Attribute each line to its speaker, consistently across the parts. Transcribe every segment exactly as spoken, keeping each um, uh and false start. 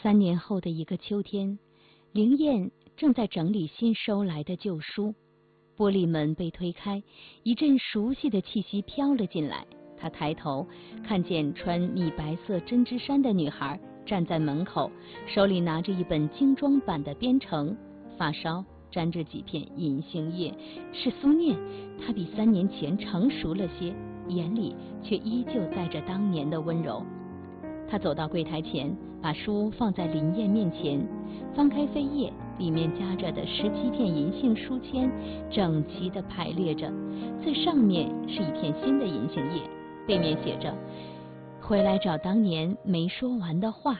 Speaker 1: 三年后的一个秋天，灵燕正在整理新收来的旧书，玻璃门被推开，一阵熟悉的气息飘了进来。她抬头看见穿米白色针织衫的女孩站在门口，手里拿着一本精装版的编程，发梢沾着几片银杏叶。是苏念，她比三年前成熟了些，眼里却依旧带着当年的温柔。他走到柜台前，把书放在林燕面前，翻开扉页，里面夹着的十七片银杏书签整齐地排列着，最上面是一片新的银杏叶，背面写着回来找当年没说完的话。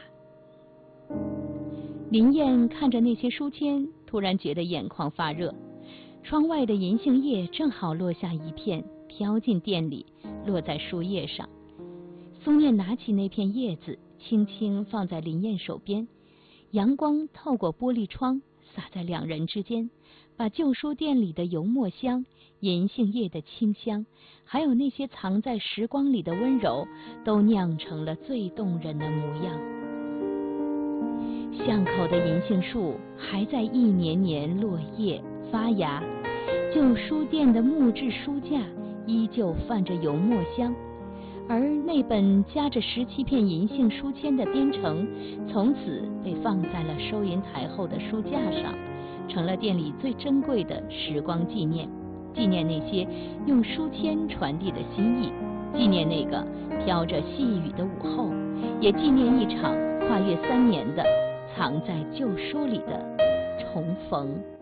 Speaker 1: 林燕看着那些书签，突然觉得眼眶发热。窗外的银杏叶正好落下一片，飘进店里，落在书页上。苏念拿起那片叶子，轻轻放在林燕手边，阳光透过玻璃窗洒在两人之间，把旧书店里的油墨香、银杏叶的清香，还有那些藏在时光里的温柔，都酿成了最动人的模样。巷口的银杏树还在一年年落叶发芽，旧书店的木质书架依旧泛着油墨香，而那本夹着十七片银杏书签的编程，从此被放在了收银台后的书架上，成了店里最珍贵的时光纪念。纪念那些用书签传递的心意，纪念那个飘着细雨的午后，也纪念一场跨越三年的藏在旧书里的重逢。